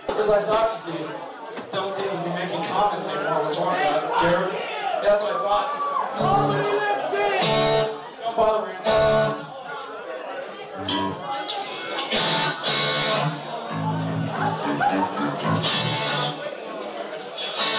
Because I thought, you see, don't seem to be making comments anymore. What's wrong with us, Jared? Yeah, that's what I thought. Oh, look at that scene! Don't bother me.